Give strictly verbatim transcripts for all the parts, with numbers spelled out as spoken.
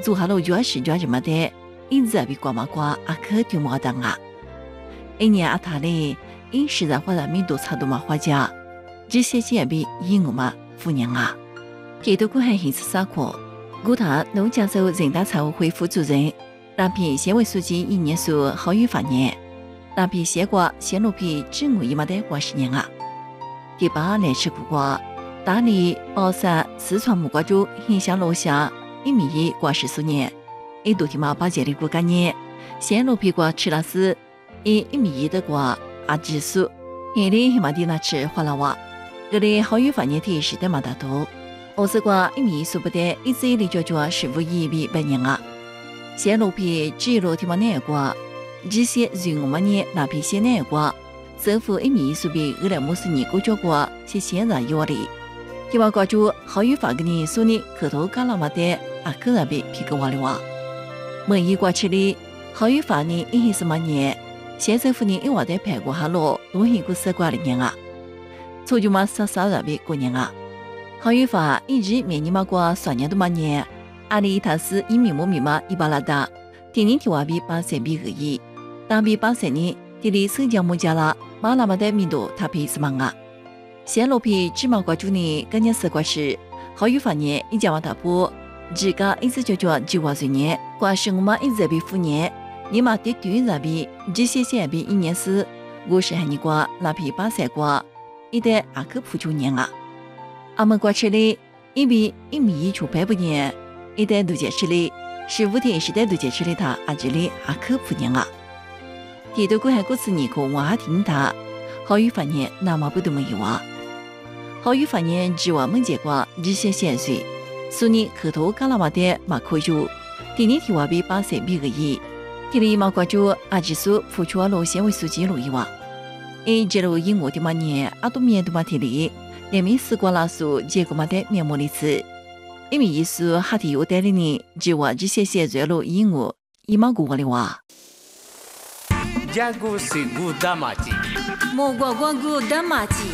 做下了主要是主要什么的，因此比瓜嘛瓜阿克丢毛当啊。一年阿塔哩，因实在话人民都差多嘛花家，这些些比因我嘛富娘啊。给都过还很是啥苦，古塔农江州人大常委会副主任，那批县委书记一年数好友发言，那批县瓜县路批政务一嘛的瓜十年啊。第八来吃苦瓜，大理、宝山、四川木瓜州影响楼下一米一瓜十数年，一度提嘛把这里过干年，县路批瓜吃了是一一米一的瓜阿指数，眼里黑嘛的那吃花了哇，这里好友发言提示的嘛大多。我是瓜一米一数不得，一直以来就做十五亿比百年啊。县路批只路提嘛那瓜，这些人我们呢那批县那瓜，政府一米一数比二来五十年过脚瓜，是现在有的。提嘛关注好友发给你说你口头干了嘛的，啊个人比皮个话的话，每一瓜吃的好友发呢一些什么年，县政府呢一话的排过哈喽，都很过十瓜的年啊，错就嘛啥啥人比过年啊。好友法一直面你嘛过三年多嘛年，阿里他是一米五米嘛一巴拉达，天天提话比八三比二一，当比八三年，地里生姜木家啦，马拉嘛的密度他配是忙啊。县路皮芝麻瓜主呢，今年十瓜时，好友法年一家嘛他不，自家一直就叫计划岁年，瓜生嘛一直比富年，你嘛得短日比，这些些比一年是，我是喊你瓜那批八三瓜，一代阿克普九年啊。阿们瓜吃哩，一比一米一出排不年，一代都结吃哩，十五天时代都结吃哩他阿这里阿克普年啊。提到过还过次年可我还听他，好友发言那么不都没有啊。好友发言只话门结果这些线水，所以口头干了嘛的嘛可以，第二天话比八三比个一，第二嘛关注阿指数付出了县委书记路一话，诶这路因我的嘛年阿都面都嘛提哩。两米四瓜拉数结果嘛的面目的词，一米一数哈提有带的呢，只话这些些热路鹦鹉一毛过的话。 加古是古达马吉， 莫瓜光古达马吉，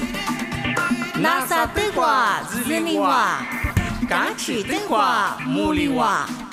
拉萨的话日里话，嘎去的话木里话。